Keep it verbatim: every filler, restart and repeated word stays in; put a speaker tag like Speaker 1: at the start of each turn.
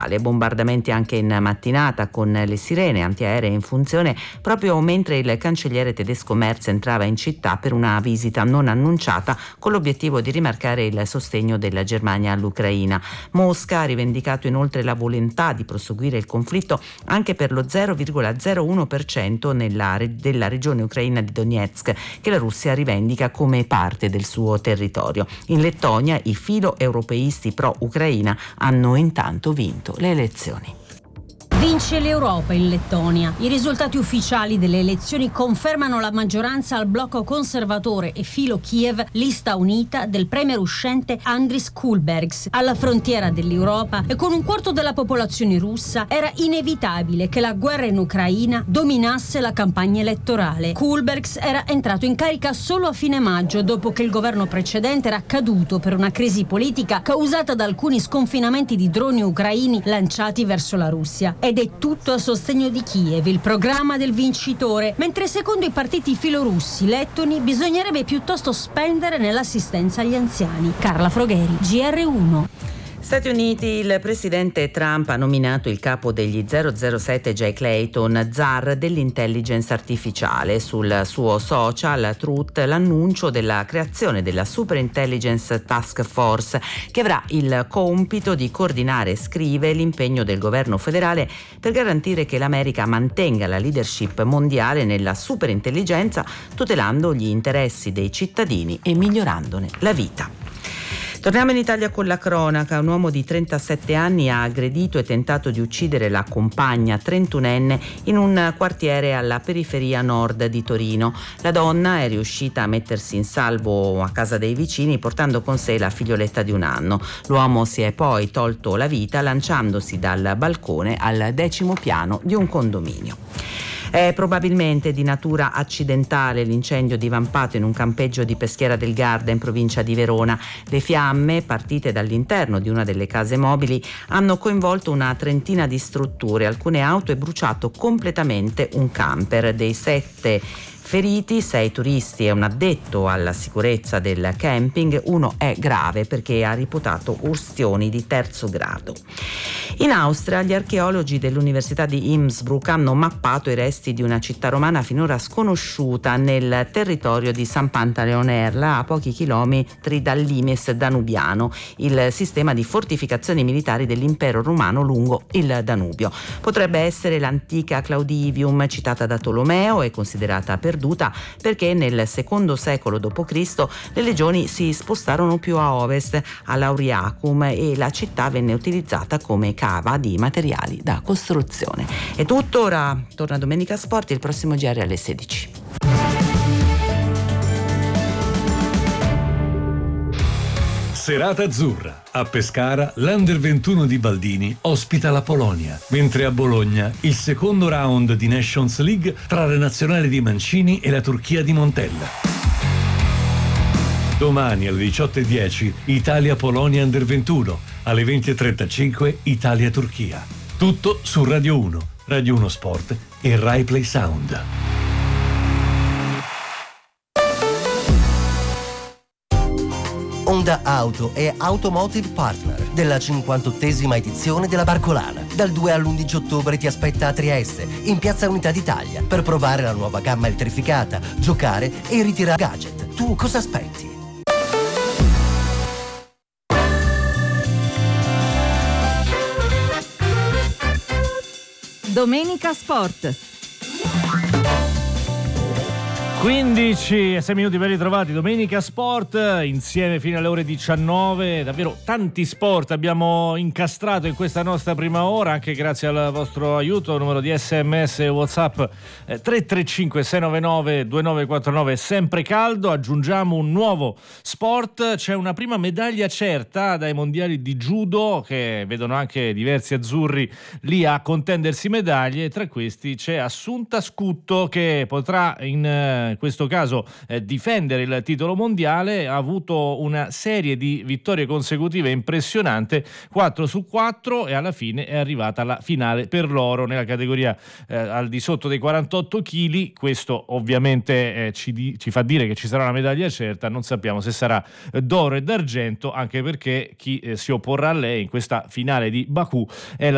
Speaker 1: Bombardamenti anche in mattinata con le sirene antiaeree in funzione proprio mentre il cancelliere tedesco Merz entrava in città per una visita non annunciata con l'obiettivo di rimarcare il sostegno della Germania all'Ucraina. Mosca ha rivendicato inoltre la volontà di proseguire il conflitto anche per lo zero virgola zero uno per cento nella, della regione ucraina di Donetsk, che la Russia rivendica come parte del suo territorio. In Lettonia i filo-europeisti pro-Ucraina hanno intanto vinto le elezioni.
Speaker 2: Vince l'Europa in Lettonia. I risultati ufficiali delle elezioni confermano la maggioranza al blocco conservatore e filo Kiev, lista unita del premier uscente Andris Kulbergs. Alla frontiera dell'Europa e con un quarto della popolazione russa era inevitabile che la guerra in Ucraina dominasse la campagna elettorale. Kulbergs era entrato in carica solo a fine maggio, dopo che il governo precedente era caduto per una crisi politica causata da alcuni sconfinamenti di droni ucraini lanciati verso la Russia. Ed è tutto a sostegno di Kiev, il programma del vincitore, mentre secondo i partiti filorussi lettoni bisognerebbe piuttosto spendere nell'assistenza agli anziani. Carla Frogheri, G R uno.
Speaker 1: Stati Uniti, il presidente Trump ha nominato il capo degli zero zero sette Jake Layton zar dell'intelligence artificiale. Sul suo social Truth l'annuncio della creazione della Super Intelligence Task Force, che avrà il compito di coordinare, scrive, l'impegno del governo federale per garantire che l'America mantenga la leadership mondiale nella superintelligenza, tutelando gli interessi dei cittadini e migliorandone la vita. Torniamo in Italia con la cronaca. Un uomo di trentasette anni ha aggredito e tentato di uccidere la compagna trentunenne in un quartiere alla periferia nord di Torino. La donna è riuscita a mettersi in salvo a casa dei vicini portando con sé la figlioletta di un anno. L'uomo si è poi tolto la vita lanciandosi dal balcone al decimo piano di un condominio. È probabilmente di natura accidentale l'incendio divampato in un campeggio di Peschiera del Garda in provincia di Verona. Le fiamme, partite dall'interno di una delle case mobili, hanno coinvolto una trentina di strutture, alcune auto e bruciato completamente un camper. Dei sette feriti, sei turisti e un addetto alla sicurezza del camping, uno è grave perché ha riportato ustioni di terzo grado. In Austria gli archeologi dell'Università di Innsbruck hanno mappato i resti di una città romana finora sconosciuta nel territorio di San Pantaleonerla, a pochi chilometri dal limes danubiano, il sistema di fortificazioni militari dell'impero romano lungo il Danubio. Potrebbe essere l'antica Claudivium citata da Tolomeo e considerata perduta perché nel secondo secolo dopo Cristo le legioni si spostarono più a ovest, a Lauriacum, e la città venne utilizzata come cava di materiali da costruzione. È tutto, ora torna Domenica Sport, il prossimo G R alle sedici.
Speaker 3: Serata azzurra. A Pescara l'Under ventuno di Baldini ospita la Polonia, mentre a Bologna il secondo round di Nations League tra la nazionale di Mancini e la Turchia di Montella. Domani alle diciotto e dieci Italia-Polonia Under ventuno, alle venti e trentacinque Italia-Turchia. Tutto su Radio uno, Radio uno Sport e Rai Play Sound.
Speaker 4: Honda Auto è Automotive Partner della cinquantottesima edizione della Barcolana. Dal due all'undici ottobre ti aspetta a Trieste, in Piazza Unità d'Italia, per provare la nuova gamma elettrificata, giocare e ritirare gadget. Tu cosa aspetti?
Speaker 5: Domenica Sport.
Speaker 6: quindici e sei minuti ben ritrovati, Domenica Sport, insieme fino alle ore diciannove. Davvero tanti sport abbiamo incastrato in questa nostra prima ora, anche grazie al vostro aiuto. Numero di sms e WhatsApp eh, tre tre cinque sei nove nove due nove quattro nove, sempre caldo. Aggiungiamo un nuovo sport, c'è una prima medaglia certa dai mondiali di judo, che vedono anche diversi azzurri lì a contendersi medaglie. Tra questi c'è Assunta Scutto, che potrà in eh, in questo caso eh, difendere il titolo mondiale. Ha avuto una serie di vittorie consecutive impressionante, quattro su quattro, e alla fine è arrivata alla finale per l'oro nella categoria eh, al di sotto dei quarantotto chili. Questo ovviamente eh, ci, di, ci fa dire che ci sarà una medaglia certa. Non sappiamo se sarà eh, d'oro e d'argento, anche perché chi eh, si opporrà a lei in questa finale di Baku è la